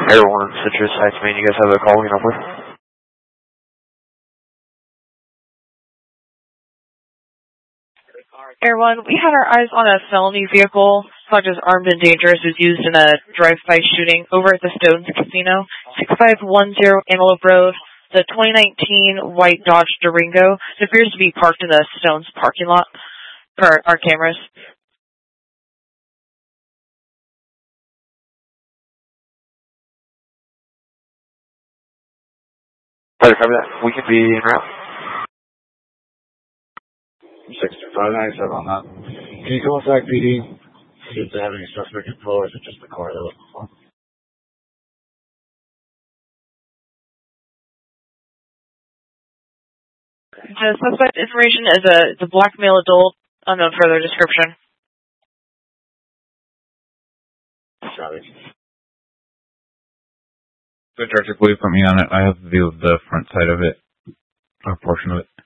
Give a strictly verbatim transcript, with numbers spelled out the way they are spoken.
Air one, Citrus Heights, Maine. You guys have a call we can help with? Air one, we had our eyes on a felony vehicle, such as armed and dangerous, was used in a drive-by shooting over at the Stones Casino, six five one zero Antelope Road. The twenty nineteen white Dodge Durango. It appears to be parked in the Stones parking lot for our cameras. Better cover that. We could be en route. six two five nine seven on that. Can you contact P D? See if they have any suspect info, or is it just the car they're looking for? The suspect information is a, it's a black male adult, unknown further description. Sorry. So, Director, please put me on it. I have the view of the front side of it, or portion of it.